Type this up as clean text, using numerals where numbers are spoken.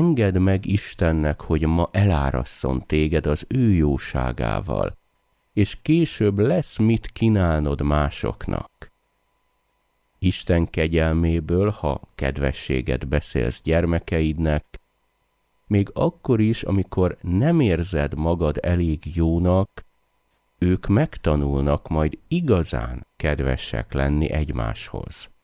engedd meg Istennek, hogy ma elárasszon téged az ő jóságával, és később lesz mit kínálnod másoknak. Isten kegyelméből, ha kedvességet beszélsz gyermekeidnek, még akkor is, amikor nem érzed magad elég jónak, ők megtanulnak majd igazán kedvesek lenni egymáshoz.